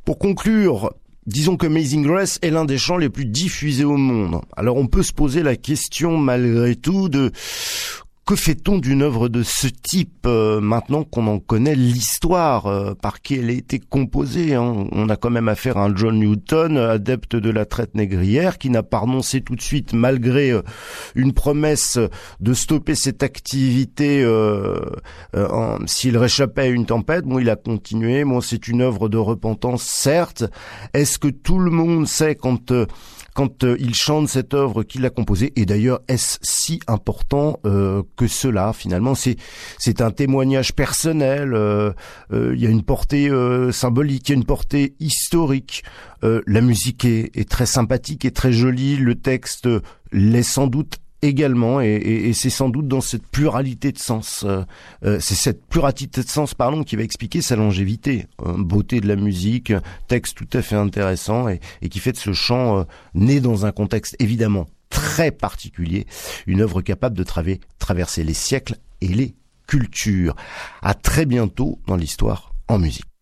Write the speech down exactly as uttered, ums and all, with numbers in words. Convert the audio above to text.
Pour conclure, disons que Amazing Grace est l'un des chants les plus diffusés au monde. Alors on peut se poser la question malgré tout de que fait-on d'une œuvre de ce type euh, maintenant qu'on en connaît l'histoire, euh, par qui elle a été composée, hein. On a quand même affaire à un John Newton, adepte de la traite négrière, qui n'a pas renoncé tout de suite malgré euh, une promesse de stopper cette activité euh, euh, en, s'il réchappait à une tempête. Bon, il a continué. Bon, c'est une œuvre de repentance, certes. Est-ce que tout le monde sait quand euh, quand euh, il chante cette œuvre qu'il a composée? Et d'ailleurs, est-ce si important euh, que cela? Finalement, c'est c'est un témoignage personnel. Euh, euh, il y a une portée euh, symbolique, il y a une portée historique. Euh, la musique est, est très sympathique et très jolie. Le texte l'est sans doute également, et, et, et c'est sans doute dans cette pluralité de sens, euh, euh, c'est cette pluralité de sens, pardon, qui va expliquer sa longévité, euh, beauté de la musique, texte tout à fait intéressant, et, et qui fait de ce chant euh, né dans un contexte évidemment très particulier, une œuvre capable de traver, traverser les siècles et les cultures. À très bientôt dans l'Histoire en musique.